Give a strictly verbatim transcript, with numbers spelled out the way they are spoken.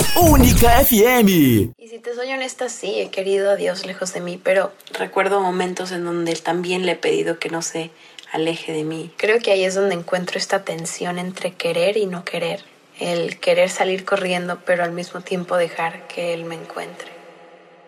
Única F M. Y si te soy honesta, sí, he querido a Dios lejos de mí, pero recuerdo momentos en donde también le he pedido que no se aleje de mí. Creo que ahí es donde encuentro esta tensión entre querer y no querer. El querer salir corriendo, pero al mismo tiempo dejar que Él me encuentre.